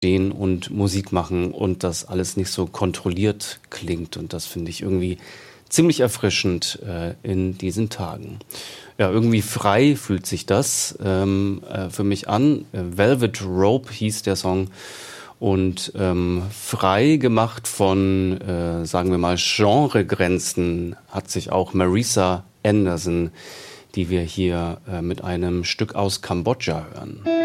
stehen und Musik machen und das alles nicht so kontrolliert klingt. Und das finde ich irgendwie ziemlich erfrischend in diesen Tagen. Ja, irgendwie frei fühlt sich das für mich an. Velvet Rope hieß der Song. Und frei gemacht von, sagen wir mal, Genregrenzen hat sich auch Marisa Anderson, die wir hier mit einem Stück aus Kambodscha hören.